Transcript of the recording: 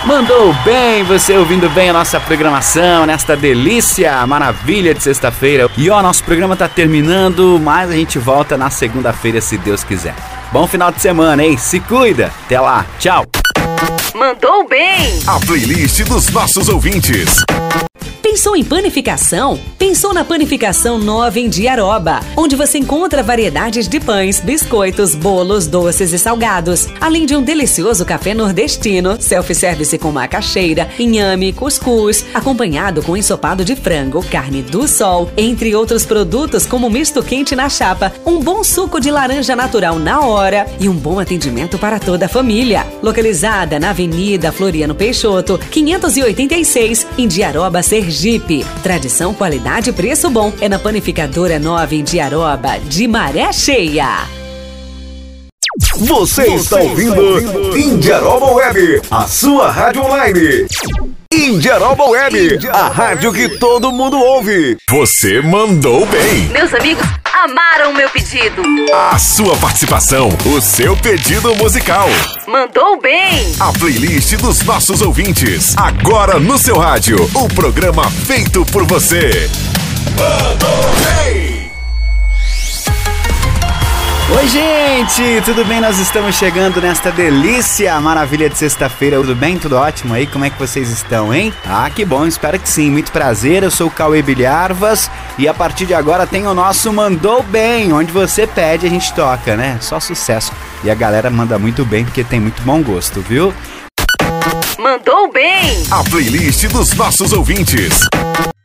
Mandou bem, você ouvindo bem a nossa programação nesta delícia, maravilha de sexta-feira. E ó, nosso programa tá terminando, mas a gente volta na segunda-feira, se Deus quiser. Bom final de semana, hein? Se cuida. Até lá. Tchau. Mandou bem. A playlist dos nossos ouvintes. Pensou em panificação? Pensou na Panificação Nova em Diaroba, onde você encontra variedades de pães, biscoitos, bolos, doces e salgados, além de um delicioso café nordestino, self-service com macaxeira, inhame, cuscuz, acompanhado com ensopado de frango, carne do sol, entre outros produtos como misto quente na chapa, um bom suco de laranja natural na hora e um bom atendimento para toda a família. Localizada na Avenida Floriano Peixoto, 586, em Diaroba, Sergipe. Tradição, qualidade e preço bom é na Panificadora Nova em Diaroba, de Maré Cheia. Você está ouvindo Indiaroba Web, a sua rádio online. Indiaroba Web, a rádio que todo mundo ouve. Você mandou bem. Meus amigos amaram o meu pedido. A sua participação, o seu pedido musical. Mandou bem. A playlist dos nossos ouvintes. Agora no seu rádio, o programa feito por você. Mandou bem. Oi, gente, tudo bem? Nós estamos chegando nesta delícia, maravilha de sexta-feira. Tudo bem? Tudo ótimo aí? Como é que vocês estão, hein? Ah, que bom, espero que sim. Muito prazer, eu sou o Cauê Bilharvas e a partir de agora tem o nosso Mandou Bem, onde você pede a gente toca, né? Só sucesso. E a galera manda muito bem porque tem muito bom gosto, viu? Mandou bem. A playlist dos nossos ouvintes.